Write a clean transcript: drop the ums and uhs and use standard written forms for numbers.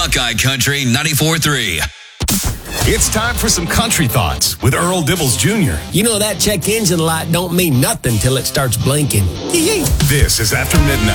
Buckeye Country 94.3. It's time for some country thoughts with Earl Dibbles Jr. You know that check engine light don't mean nothing till it starts blinking. This is After Midnight.